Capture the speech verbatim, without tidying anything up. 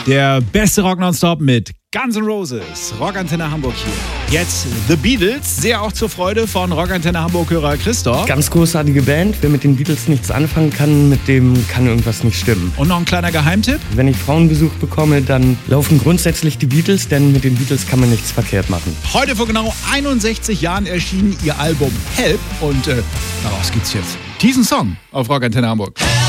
Der beste Rock nonstop mit Guns N' Roses. Rockantenne Hamburg hier. Jetzt The Beatles, sehr auch zur Freude von Rockantenne Hamburg-Hörer Christoph. Ganz großartige Band. Wer mit den Beatles nichts anfangen kann, mit dem kann irgendwas nicht stimmen. Und noch ein kleiner Geheimtipp. Wenn ich Frauenbesuch bekomme, dann laufen grundsätzlich die Beatles, denn mit den Beatles kann man nichts verkehrt machen. Heute vor genau einundsechzig Jahren erschien ihr Album Help und äh, daraus gibt's jetzt diesen Song auf Rockantenne Hamburg.